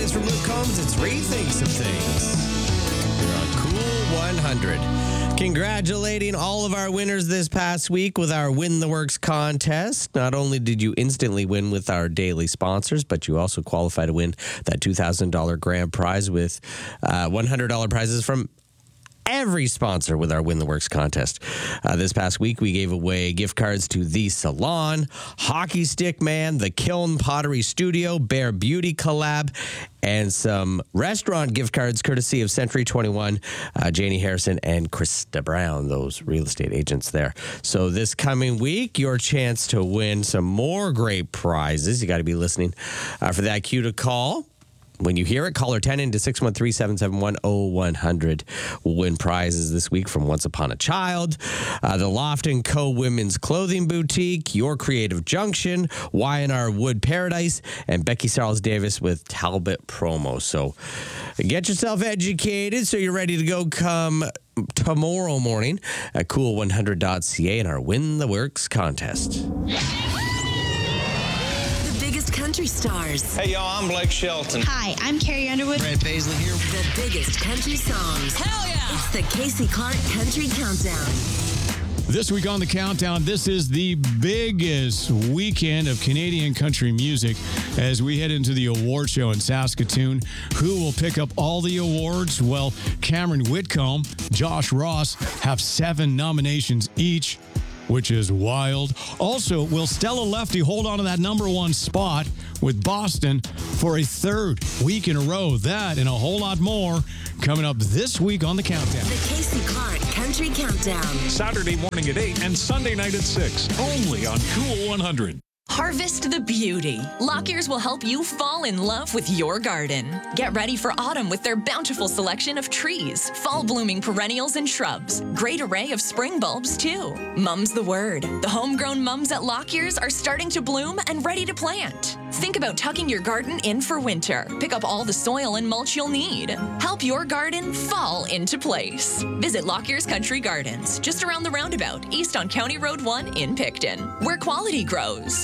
Davis from Luke Combs. It's Rethink Some Things. You're on Cool 100. Congratulating all of our winners this past week with our Win the Works contest. Not only did you instantly win with our daily sponsors, but you also qualify to win that $2,000 grand prize with $100 prizes from every sponsor with our Win the Works contest. This past week, we gave away gift cards to The Salon, Hockey Stick Man, The Kiln Pottery Studio, Bear Beauty Collab, and some restaurant gift cards courtesy of Century 21, Janie Harrison, and Krista Brown, those real estate agents there. So this coming week, your chance to win some more great prizes. You got to be listening for that cue to call. When you hear it, call or 10 into 613-771-0100. We'll win prizes this week from Once Upon a Child, the Loft & Co. Women's Clothing Boutique, Your Creative Junction, Y&R Wood Paradise, and Becky Sarles Davis with Talbot Promo. So get yourself educated so you're ready to go come tomorrow morning at cool100.ca in our Win the Works contest. Country stars. Hey, y'all, I'm Blake Shelton. Hi, I'm Carrie Underwood. Brad Paisley here. The biggest country songs. Hell yeah! It's the Casey Clark Country Countdown. This week on the Countdown, this is the biggest weekend of Canadian country music as we head into the award show in Saskatoon. Who will pick up all the awards? Well, Cameron Whitcomb, Josh Ross have 7 nominations each, which is wild. Also, will Stella Lefty hold on to that number 1 spot with Boston for a 3rd week in a row? That and a whole lot more coming up this week on the Countdown. The Casey Clark Country Countdown. Saturday morning at 8 and Sunday night at 6. Only on Cool 100. Harvest the beauty. Lockyear's will help you fall in love with your garden. Get ready for autumn with their bountiful selection of trees, fall blooming perennials and shrubs. Great array of spring bulbs too. Mum's the word. The homegrown mums at Lockyear's are starting to bloom and ready to plant. Think about tucking your garden in for winter. Pick up all the soil and mulch you'll need. Help your garden fall into place. Visit Lockyear's Country Gardens, just around the roundabout, east on County Road 1 in Picton, where quality grows.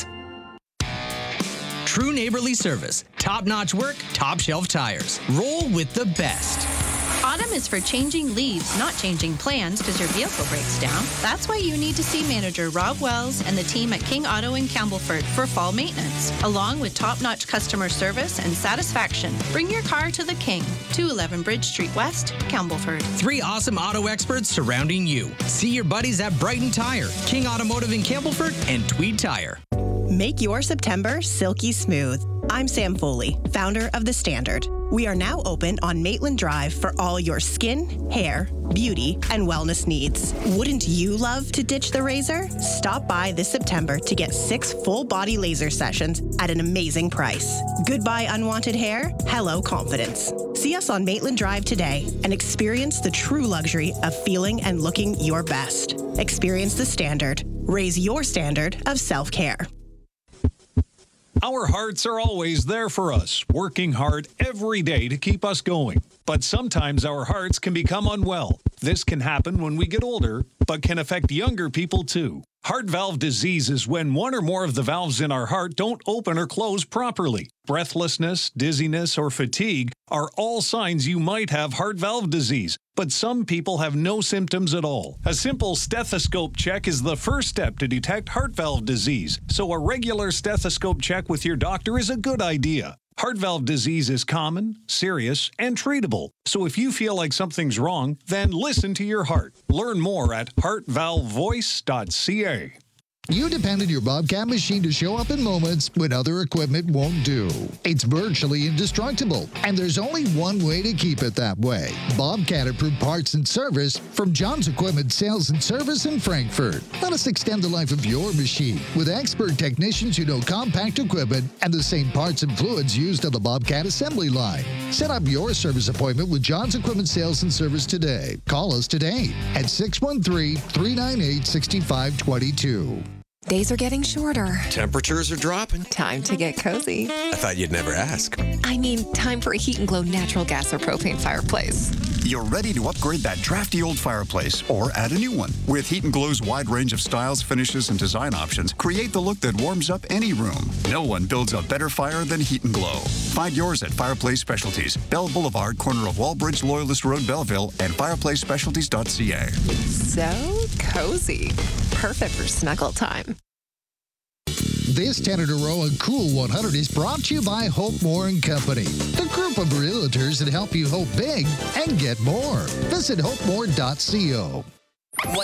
True neighborly service, top-notch work, top-shelf tires. Roll with the best. Autumn is for changing leaves, not changing plans because your vehicle breaks down. That's why you need to see manager Rob Wells and the team at King Auto in Campbellford for fall maintenance, along with top-notch customer service and satisfaction. Bring your car to the King, 211 Bridge Street West, Campbellford. 3 awesome auto experts surrounding you. See your buddies at Brighton Tire, King Automotive in Campbellford, and Tweed Tire. Make your September silky smooth. I'm Sam Foley, founder of The Standard. We are now open on Maitland Drive for all your skin, hair, beauty, and wellness needs. Wouldn't you love to ditch the razor? Stop by this September to get 6 full-body laser sessions at an amazing price. Goodbye unwanted hair, hello confidence. See us on Maitland Drive today and experience the true luxury of feeling and looking your best. Experience The Standard. Raise your standard of self-care. Our hearts are always there for us, working hard every day to keep us going. But sometimes our hearts can become unwell. This can happen when we get older, but can affect younger people too. Heart valve disease is when one or more of the valves in our heart don't open or close properly. Breathlessness, dizziness, or fatigue are all signs you might have heart valve disease, but some people have no symptoms at all. A simple stethoscope check is the first step to detect heart valve disease, so a regular stethoscope check with your doctor is a good idea. Heart valve disease is common, serious, and treatable. So if you feel like something's wrong, then listen to your heart. Learn more at heartvalvevoice.ca. You depend on your Bobcat machine to show up in moments when other equipment won't do. It's virtually indestructible, and there's only one way to keep it that way. Bobcat approved parts and service from John's Equipment Sales and Service in Frankfurt. Let us extend the life of your machine with expert technicians who know compact equipment and the same parts and fluids used on the Bobcat assembly line. Set up your service appointment with John's Equipment Sales and Service today. Call us today at 613-398-6522. Days are getting shorter. Temperatures are dropping. Time to get cozy. I thought you'd never ask. I mean, time for a Heat and Glow natural gas or propane fireplace. You're ready to upgrade that drafty old fireplace or add a new one. With Heat & Glow's wide range of styles, finishes, and design options, create the look that warms up any room. No one builds a better fire than Heat & Glow. Find yours at Fireplace Specialties, Bell Boulevard, corner of Wallbridge, Loyalist Road, Belleville, and fireplacespecialties.ca. So cozy. Perfect for snuggle time. This 10 in a row and Cool 100 is brought to you by Hope Moore & Company, the group of realtors that help you hope big and get more. Visit hopemore.co.